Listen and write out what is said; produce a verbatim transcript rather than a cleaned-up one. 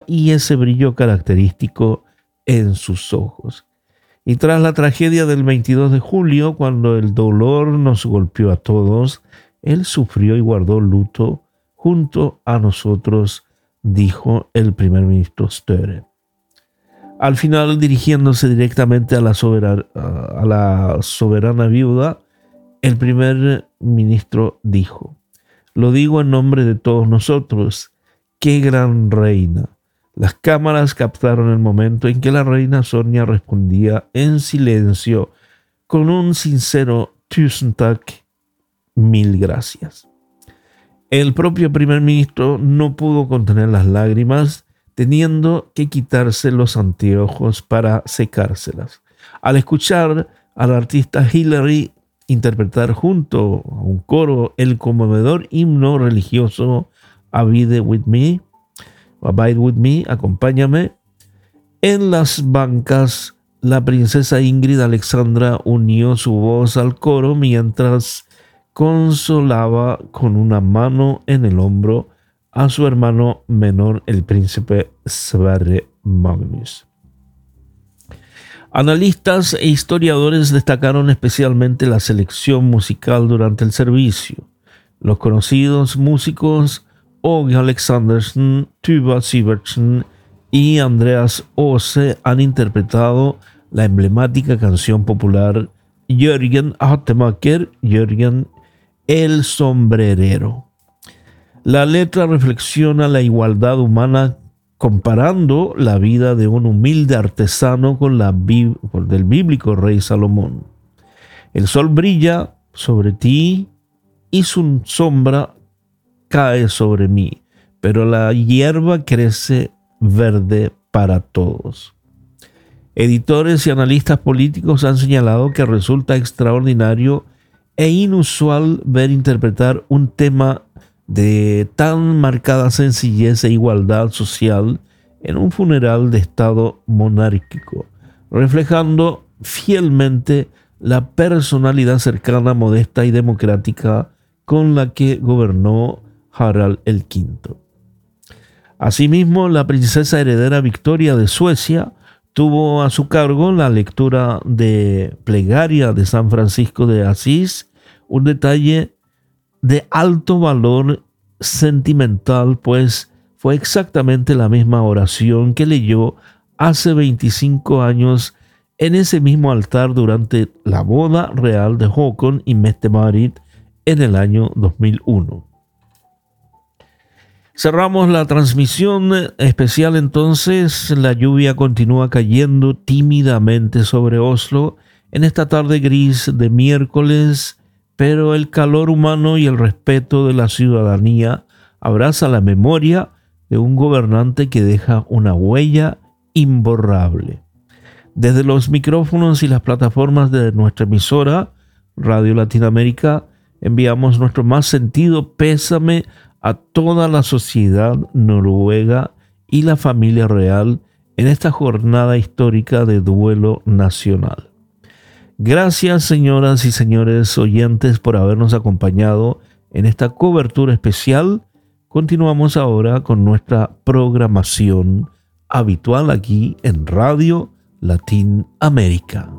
y ese brillo característico en sus ojos. Y tras la tragedia del veintidós de julio, cuando el dolor nos golpeó a todos, él sufrió y guardó luto junto a nosotros, dijo el primer ministro Støre. Al final, dirigiéndose directamente a la, soberana, a la soberana viuda, el primer ministro dijo: lo digo en nombre de todos nosotros, qué gran reina. Las cámaras captaron el momento en que la reina Sonia respondía en silencio con un sincero tusen tack, mil gracias. El propio primer ministro no pudo contener las lágrimas, teniendo que quitarse los anteojos para secárselas. Al escuchar al artista Hillary interpretar junto a un coro el conmovedor himno religioso Abide with me, Abide with me, acompáñame, en las bancas la princesa Ingrid Alexandra unió su voz al coro mientras consolaba con una mano en el hombro a su hermano menor, el príncipe Sverre Magnus. Analistas e historiadores destacaron especialmente la selección musical durante el servicio. Los conocidos músicos Åge Alexandersen, Tuva Syvertsen y Andreas Ose han interpretado la emblemática canción popular Jørgen Hattemaker, Jørgen el sombrerero. La letra reflexiona la igualdad humana comparando la vida de un humilde artesano con la del bíblico rey Salomón. El sol brilla sobre ti y su sombra cae sobre mí, pero la hierba crece verde para todos. Editores y analistas políticos han señalado que resulta extraordinario e inusual ver interpretar un tema de tan marcada sencillez e igualdad social en un funeral de estado monárquico, reflejando fielmente la personalidad cercana, modesta y democrática con la que gobernó Harald el quinto. Asimismo, la princesa heredera Victoria de Suecia tuvo a su cargo la lectura de Plegaria de San Francisco de Asís, un detalle de alto valor sentimental, pues fue exactamente la misma oración que leyó hace veinticinco años en ese mismo altar durante la boda real de Håkon y Mette-Marit en el año dos mil uno. Cerramos la transmisión especial entonces. La lluvia continúa cayendo tímidamente sobre Oslo en esta tarde gris de miércoles, pero el calor humano y el respeto de la ciudadanía abraza la memoria de un gobernante que deja una huella imborrable. Desde los micrófonos y las plataformas de nuestra emisora, Radio Latinoamérica, enviamos nuestro más sentido pésame a toda la sociedad noruega y la familia real en esta jornada histórica de duelo nacional. Gracias, señoras y señores oyentes, por habernos acompañado en esta cobertura especial. Continuamos ahora con nuestra programación habitual aquí en Radio Latinoamérica.